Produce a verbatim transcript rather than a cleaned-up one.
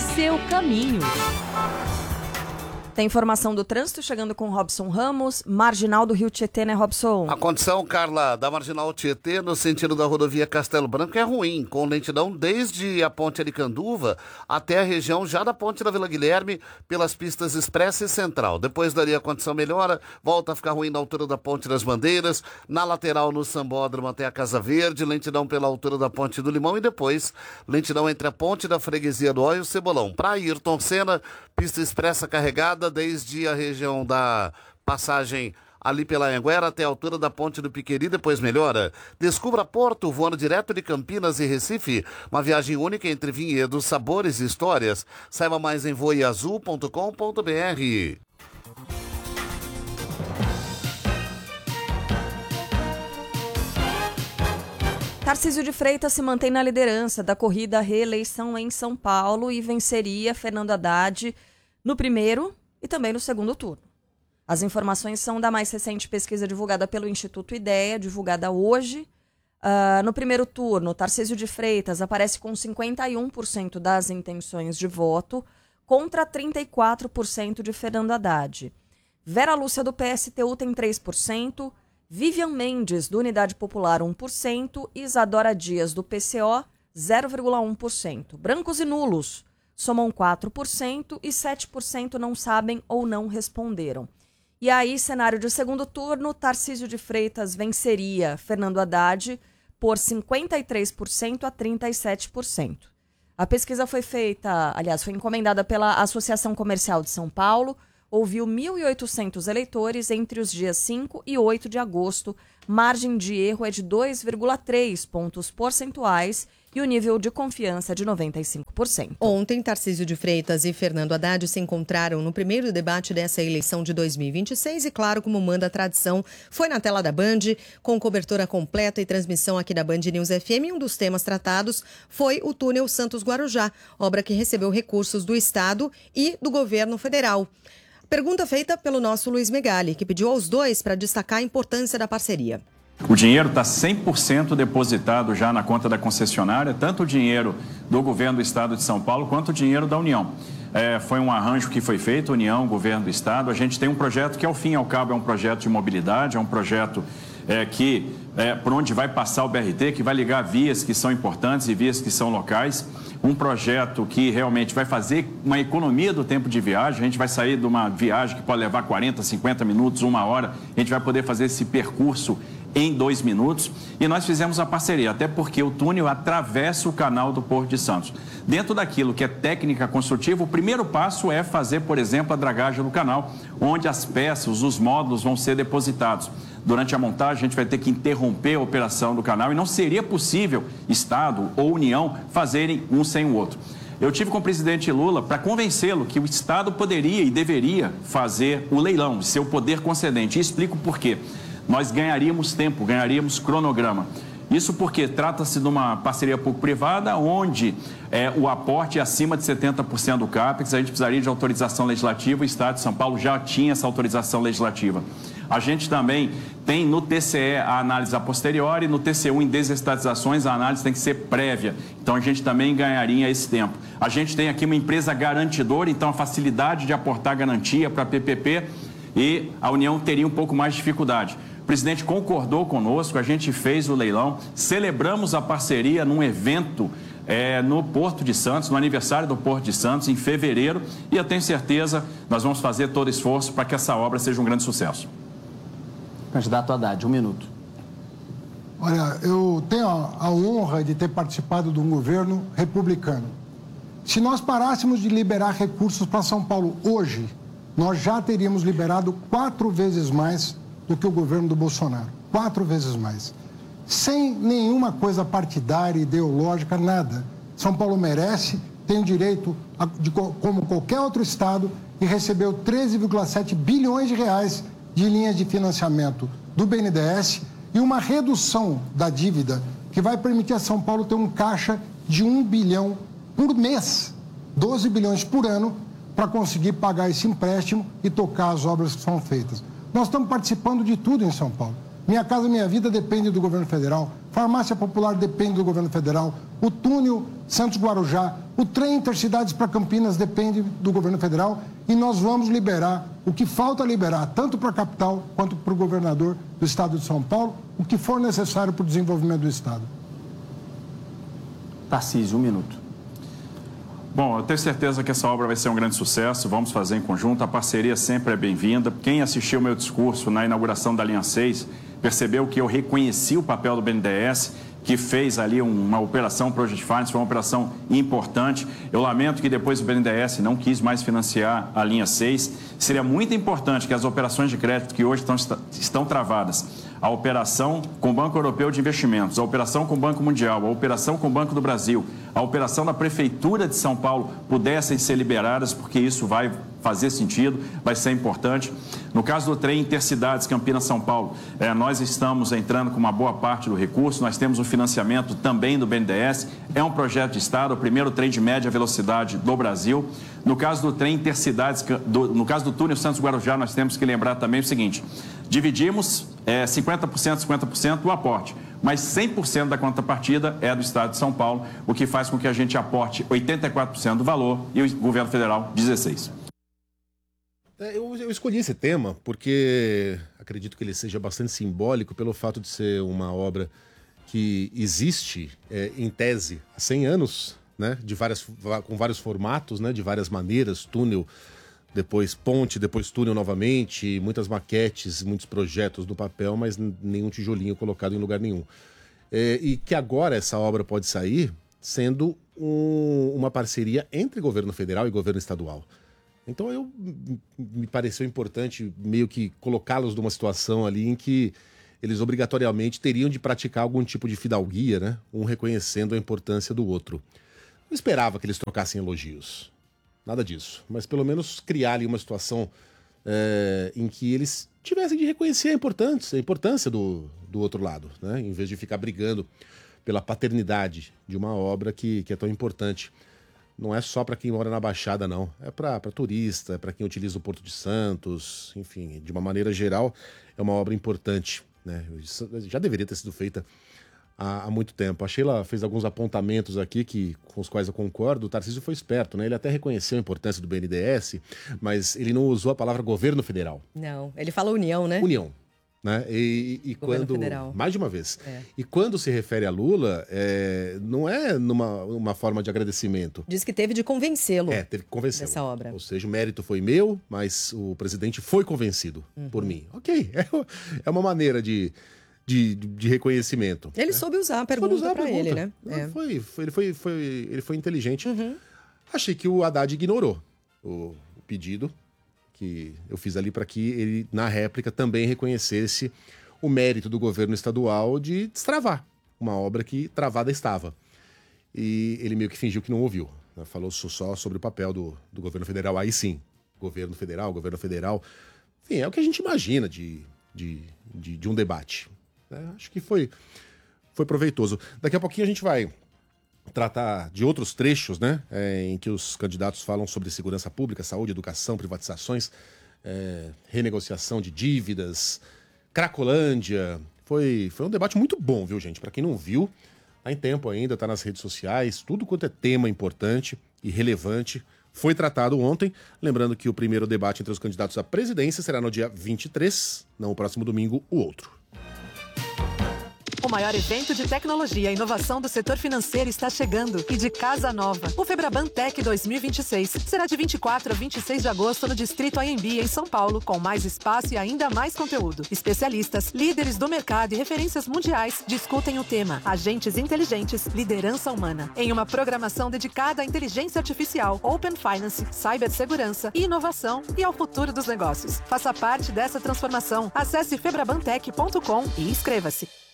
seu caminho. Tem informação do trânsito chegando com Robson Ramos, marginal do Rio Tietê, né, Robson? A condição, Carla, da marginal Tietê no sentido da rodovia Castelo Branco é ruim, com lentidão desde a ponte Aricanduva até a região já da ponte da Vila Guilherme, pelas pistas Expressa e Central. Depois dali a condição melhora, volta a ficar ruim na altura da ponte das Bandeiras, na lateral no Sambódromo até a Casa Verde, lentidão pela altura da ponte do Limão e depois lentidão entre a ponte da Freguesia do Ó e o Cebolão. Para Ayrton Senna, pista expressa carregada desde a região da passagem ali pela Anhanguera até a altura da ponte do Piqueri, depois melhora. Descubra Porto, voando direto de Campinas e Recife. Uma viagem única entre vinhedos, sabores e histórias. Saiba mais em voe azul ponto com ponto br. Tarcísio de Freitas se mantém na liderança da corrida à reeleição em São Paulo e venceria Fernando Haddad no primeiro e também no segundo turno. As informações são da mais recente pesquisa divulgada pelo Instituto Ideia, divulgada hoje. Uh, no primeiro turno, Tarcísio de Freitas aparece com cinquenta e um por cento das intenções de voto contra trinta e quatro por cento de Fernando Haddad. Vera Lúcia, do P S T U, tem três por cento, Vivian Mendes, do Unidade Popular, um por cento, e Isadora Dias, do P C O, zero vírgula um por cento. Brancos e nulos somam quatro por cento e sete por cento não sabem ou não responderam. E aí, cenário de segundo turno, Tarcísio de Freitas venceria Fernando Haddad por cinquenta e três por cento a trinta e sete por cento. A pesquisa foi feita, aliás, foi encomendada pela Associação Comercial de São Paulo, ouviu mil e oitocentos eleitores entre os dias cinco e oito de agosto. Margem de erro é de dois vírgula três pontos percentuais e o nível de confiança de noventa e cinco por cento. Ontem, Tarcísio de Freitas e Fernando Haddad se encontraram no primeiro debate dessa eleição de dois mil e vinte e seis e, claro, como manda a tradição, foi na tela da Band, com cobertura completa e transmissão aqui da Band News F M. E um dos temas tratados foi o túnel Santos-Guarujá, obra que recebeu recursos do Estado e do governo federal. Pergunta feita pelo nosso Luiz Megali, que pediu aos dois para destacar a importância da parceria. O dinheiro está cem por cento depositado já na conta da concessionária, tanto o dinheiro do governo do Estado de São Paulo quanto o dinheiro da União. É, foi um arranjo que foi feito, União, governo do Estado. A gente tem um projeto que, ao fim e ao cabo, é um projeto de mobilidade, é um projeto é, que, é, por onde vai passar o B R T, que vai ligar vias que são importantes e vias que são locais. Um projeto que realmente vai fazer uma economia do tempo de viagem. A gente vai sair de uma viagem que pode levar quarenta, cinquenta minutos, uma hora. A gente vai poder fazer esse percurso em dois minutos, e nós fizemos a parceria, até porque o túnel atravessa o canal do Porto de Santos. Dentro daquilo que é técnica construtiva, o primeiro passo é fazer, por exemplo, a dragagem do canal, onde as peças, os módulos vão ser depositados. Durante a montagem, a gente vai ter que interromper a operação do canal e não seria possível Estado ou União fazerem um sem o outro. Eu tive com o presidente Lula para convencê-lo que o Estado poderia e deveria fazer o leilão, ser o poder concedente. E explico por quê. Nós ganharíamos tempo, ganharíamos cronograma. Isso porque trata-se de uma parceria público-privada onde é, o aporte é acima de setenta por cento do CAPEX. A gente precisaria de autorização legislativa. O Estado de São Paulo já tinha essa autorização legislativa. A gente também tem no T C E a análise a posteriori, no T C U em desestatizações a análise tem que ser prévia. Então a gente também ganharia esse tempo. A gente tem aqui uma empresa garantidora, então a facilidade de aportar garantia para P P P e a União teria um pouco mais de dificuldade. O presidente concordou conosco, a gente fez o leilão, celebramos a parceria num evento é, no Porto de Santos, no aniversário do Porto de Santos, em fevereiro, e eu tenho certeza nós vamos fazer todo esforço para que essa obra seja um grande sucesso. Candidato Haddad, um minuto. Olha, eu tenho a, a honra de ter participado de um governo republicano. Se nós parássemos de liberar recursos para São Paulo hoje, nós já teríamos liberado quatro vezes mais do que o governo do Bolsonaro. Quatro vezes mais. Sem nenhuma coisa partidária, ideológica, nada. São Paulo merece, tem direito, a, de, como qualquer outro estado, e recebeu treze vírgula sete bilhões de reais de linhas de financiamento do B N D E S e uma redução da dívida que vai permitir a São Paulo ter um caixa de um bilhão por mês, doze bilhões por ano, para conseguir pagar esse empréstimo e tocar as obras que são feitas. Nós estamos participando de tudo em São Paulo. Minha Casa Minha Vida depende do governo federal, Farmácia Popular depende do governo federal, o túnel Santos-Guarujá, o trem Intercidades para Campinas depende do governo federal e nós vamos liberar o que falta liberar, tanto para a capital quanto para o governador do estado de São Paulo, o que for necessário para o desenvolvimento do estado. Tarcísio, um minuto. Bom, eu tenho certeza que essa obra vai ser um grande sucesso, vamos fazer em conjunto, a parceria sempre é bem-vinda. Quem assistiu o meu discurso na inauguração da linha seis percebeu que eu reconheci o papel do B N D E S, que fez ali uma operação Project Finance, foi uma operação importante. Eu lamento que depois o B N D E S não quis mais financiar a linha seis. Seria muito importante que as operações de crédito que hoje estão, estão travadas, a operação com o Banco Europeu de Investimentos, a operação com o Banco Mundial, a operação com o Banco do Brasil, a operação da Prefeitura de São Paulo pudessem ser liberadas, porque isso vai fazer sentido, vai ser importante. No caso do trem Intercidades Campinas-São Paulo, eh, nós estamos entrando com uma boa parte do recurso, nós temos o financiamento também do B N D E S, é um projeto de Estado, o primeiro trem de média velocidade do Brasil. No caso do trem Intercidades, do, no caso do túnel Santos-Guarujá, nós temos que lembrar também o seguinte, dividimos eh, cinquenta por cento, cinquenta por cento do aporte, mas cem por cento da contrapartida é do Estado de São Paulo, o que faz com que a gente aporte oitenta e quatro por cento do valor e o governo federal dezesseis por cento. Eu, eu escolhi esse tema porque acredito que ele seja bastante simbólico pelo fato de ser uma obra que existe, é, em tese, há cem anos, né, de várias, com vários formatos, né, de várias maneiras, túnel, depois ponte, depois túnel novamente, muitas maquetes, muitos projetos no papel, mas nenhum tijolinho colocado em lugar nenhum. É, e que agora essa obra pode sair sendo um, uma parceria entre governo federal e governo estadual. Então eu, me pareceu importante meio que colocá-los numa situação ali em que eles obrigatoriamente teriam de praticar algum tipo de fidalguia, né? Um reconhecendo a importância do outro. Não esperava que eles trocassem elogios, nada disso, mas pelo menos criar ali uma situação é, em que eles tivessem de reconhecer a importância, a importância do, do outro lado, né? Em vez de ficar brigando pela paternidade de uma obra que, que é tão importante. Não é só para quem mora na Baixada, não. É para turista, é para quem utiliza o Porto de Santos, enfim, de uma maneira geral, é uma obra importante, né? Já deveria ter sido feita há, há muito tempo. A Sheila fez alguns apontamentos aqui que, com os quais eu concordo. O Tarcísio foi esperto, né? Ele até reconheceu a importância do B N D E S, mas ele não usou a palavra governo federal. Não, ele falou união, né? União. Né? E, e quando federal. Mais de uma vez. É. E quando se refere a Lula, é, não é numa uma forma de agradecimento. Diz que teve de convencê-lo. É, teve que convencê-lo. Dessa obra. Ou seja, o mérito foi meu, mas o presidente foi convencido uhum. por mim. Ok, é, é uma maneira de, de, de reconhecimento. Ele né? soube usar a pergunta para ele, né? É. Foi, foi, ele, foi, foi, ele foi inteligente. Uhum. Achei que o Haddad ignorou o, o pedido que eu fiz ali para que ele, na réplica, também reconhecesse o mérito do governo estadual de destravar uma obra que travada estava. E ele meio que fingiu que não ouviu, né? Falou só sobre o papel do, do governo federal. Aí sim, governo federal, governo federal. Enfim, é o que a gente imagina de, de, de, de um debate. Né? Acho que foi, foi proveitoso. Daqui a pouquinho a gente vai tratar de outros trechos, né, é, em que os candidatos falam sobre segurança pública, saúde, educação, privatizações, é, renegociação de dívidas, Cracolândia. Foi, foi um debate muito bom, viu, gente? Para quem não viu, tá em tempo ainda, tá nas redes sociais, tudo quanto é tema importante e relevante foi tratado ontem. Lembrando que o primeiro debate entre os candidatos à presidência será no dia vinte e três, não o próximo domingo, o outro. O maior evento de tecnologia e inovação do setor financeiro está chegando e de casa nova. O Febraban Tech dois mil e vinte e seis será de vinte e quatro a vinte e seis de agosto no Distrito A M B, em São Paulo, com mais espaço e ainda mais conteúdo. Especialistas, líderes do mercado e referências mundiais discutem o tema Agentes Inteligentes, Liderança Humana, em uma programação dedicada à inteligência artificial, Open Finance, cibersegurança e inovação e ao futuro dos negócios. Faça parte dessa transformação. Acesse febrabantech ponto com e inscreva-se.